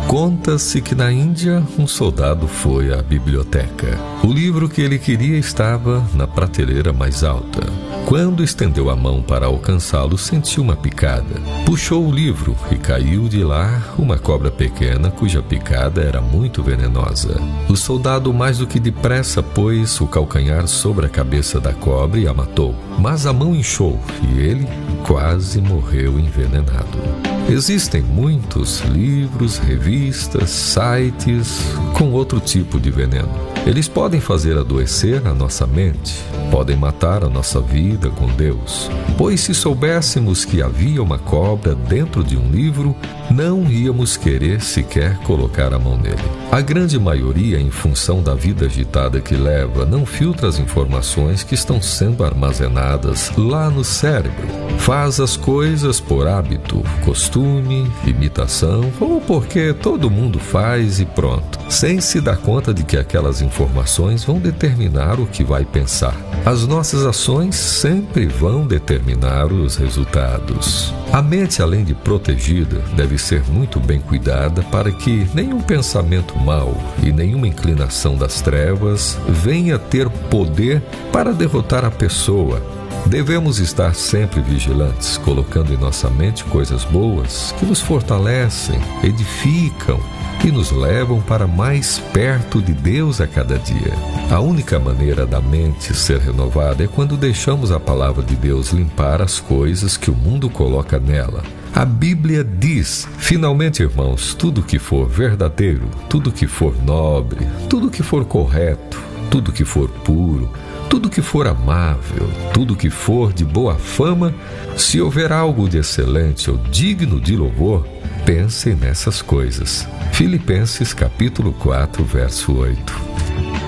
Conta-se que na Índia um soldado foi à biblioteca. O livro que ele queria estava na prateleira mais alta. Quando estendeu a mão para alcançá-lo, sentiu uma picada. Puxou o livro e caiu de lá uma cobra pequena cuja picada era muito venenosa. O soldado mais do que depressa pôs o calcanhar sobre a cabeça da cobra e a matou. Mas a mão inchou e ele quase morreu envenenado. Existem muitos livros, revistas, sites com outro tipo de veneno. Eles podem fazer adoecer a nossa mente, podem matar a nossa vida com Deus. Pois se soubéssemos que havia uma cobra dentro de um livro, não íamos querer sequer colocar a mão nele. A grande maioria, em função da vida agitada que leva, não filtra as informações que estão sendo armazenadas lá no cérebro. Faz as coisas por hábito, costume, imitação ou porque todo mundo faz e pronto, sem se dar conta de que aquelas informações vão determinar o que vai pensar. As nossas ações sempre vão determinar os resultados. A mente, além de protegida, deve ser muito bem cuidada para que nenhum pensamento mau e nenhuma inclinação das trevas venha ter poder para derrotar a pessoa. Devemos estar sempre vigilantes, colocando em nossa mente coisas boas que nos fortalecem, edificam e nos levam para mais perto de Deus a cada dia. A única maneira da mente ser renovada é quando deixamos a palavra de Deus limpar as coisas que o mundo coloca nela. A Bíblia diz, finalmente, irmãos, tudo que for verdadeiro, tudo que for nobre, tudo que for correto, tudo que for puro, tudo que for amável, tudo que for de boa fama, se houver algo de excelente ou digno de louvor, pensem nessas coisas. Filipenses capítulo 4, verso 8.